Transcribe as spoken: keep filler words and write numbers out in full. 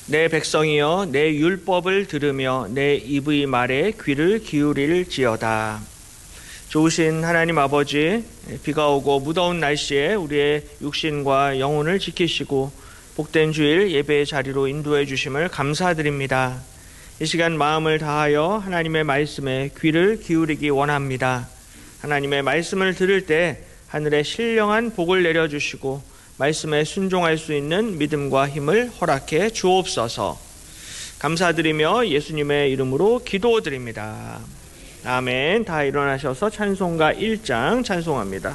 내 백성이여 내 율법을 들으며 내 입의 말에 귀를 기울일지어다. 좋으신 하나님 아버지, 비가 오고 무더운 날씨에 우리의 육신과 영혼을 지키시고 복된 주일 예배의 자리로 인도해 주심을 감사드립니다. 이 시간 마음을 다하여 하나님의 말씀에 귀를 기울이기 원합니다. 하나님의 말씀을 들을 때 하늘에 신령한 복을 내려주시고 말씀에 순종할 수 있는 믿음과 힘을 허락해 주옵소서. 감사드리며 예수님의 이름으로 기도드립니다. 아멘. 다 일어나셔서 찬송가 일 장 찬송합니다.